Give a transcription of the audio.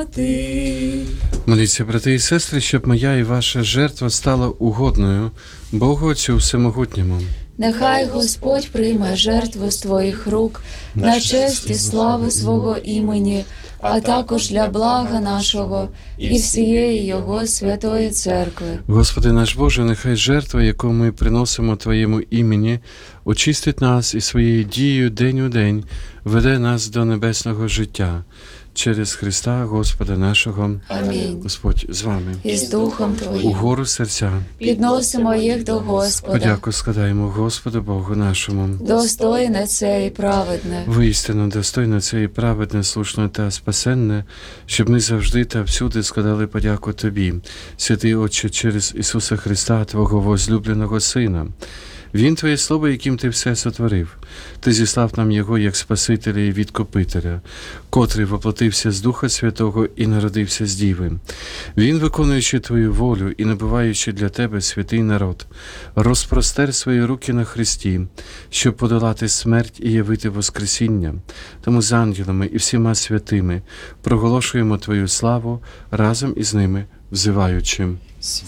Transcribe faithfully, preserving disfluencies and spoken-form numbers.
Ти. Моліться, брати і сестри, щоб моя і ваша жертва стала угодною Богу Отцю Всемогутньому. Нехай Господь прийме жертву з твоїх рук на честь і славу свого імені, а також для блага нашого і всієї Його святої церкви. Господи наш Боже, нехай жертва, яку ми приносимо Твоєму імені, очистить нас і своєю дією день у день веде нас до небесного життя. Через Христа Господа нашого. Амінь. Господь з вами. І з Духом Твоїм. Угору серця. Підносимо їх до Господа. Подяку складаємо Господу Богу нашому. Достойне це і праведне. Воістину достойно це і праведне, слушне та спасенне, щоб ми завжди та всюди складали подяку Тобі, святий Отче, через Ісуса Христа, Твого возлюбленого Сина. Він Твоє Слово, яким Ти все сотворив. Ти зіслав нам Його як Спасителя і Відкупителя, котрий воплотився з Духа Святого і народився з Діви. Він, виконуючи Твою волю і набуваючи для Тебе святий народ, розпростер свої руки на Христі, щоб подолати смерть і явити Воскресіння. Тому з ангелами і всіма святими проголошуємо Твою славу разом із ними, взиваючи.